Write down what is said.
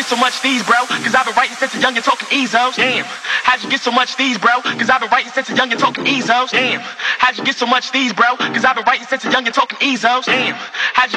so much these, bro? Cause I've been writing since a young and talking EZOs. Damn, how'd you get so much these, bro? Cause I've been writing since a young and talking EZOs. Damn, how'd you get so much these, bro? Cause I've been writing since a young and talking EZOs. Damn, how'd you